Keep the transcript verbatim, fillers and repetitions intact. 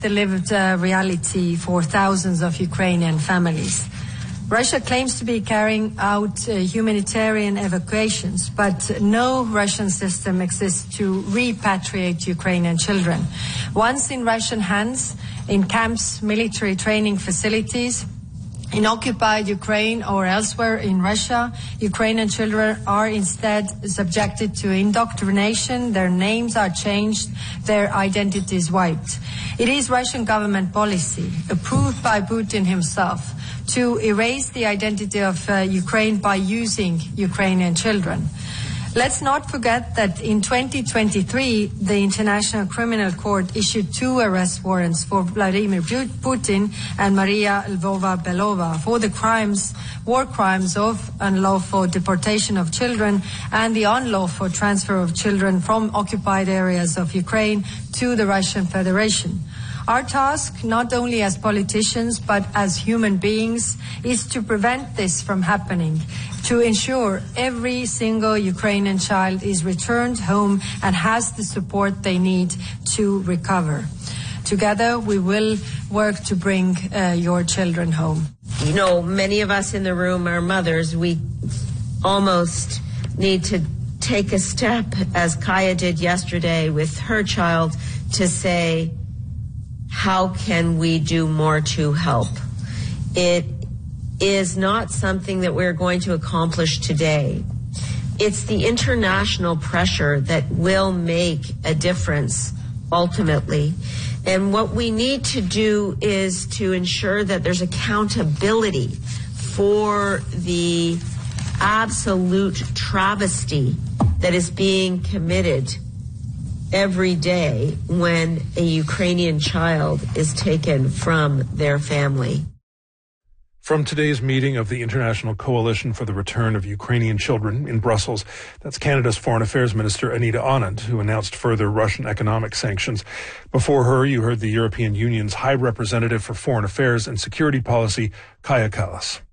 the lived uh, reality for thousands of Ukrainian families. Russia claims to be carrying out uh, humanitarian evacuations, but no Russian system exists to repatriate Ukrainian children. Once in Russian hands, in camps, military training facilities, in occupied Ukraine or elsewhere in Russia, Ukrainian children are instead subjected to indoctrination, their names are changed, their identities wiped. It is Russian government policy, approved by Putin himself, to erase the identity of uh, Ukraine by using Ukrainian children. Let's not forget that in twenty twenty-three, the International Criminal Court issued two arrest warrants for Vladimir Putin and Maria Lvova-Belova for the crimes, war crimes of unlawful deportation of children and the unlawful transfer of children from occupied areas of Ukraine to the Russian Federation. Our task, not only as politicians, but as human beings, is to prevent this from happening, to ensure every single Ukrainian child is returned home and has the support they need to recover. Together, we will work to bring uh, your children home. You know, many of us in the room are mothers. We almost need to take a step, as Kaya did yesterday with her child, to say, how can we do more to help? It is not something that we're going to accomplish today. It's the international pressure that will make a difference ultimately. And what we need to do is to ensure that there's accountability for the absolute travesty that is being committed every day when a Ukrainian child is taken from their family. From today's meeting of the International Coalition for the Return of Ukrainian Children in Brussels, that's Canada's Foreign Affairs Minister Anita Anand, who announced further Russian economic sanctions. Before her, you heard the European Union's High Representative for Foreign Affairs and Security Policy, Kaya Kallas.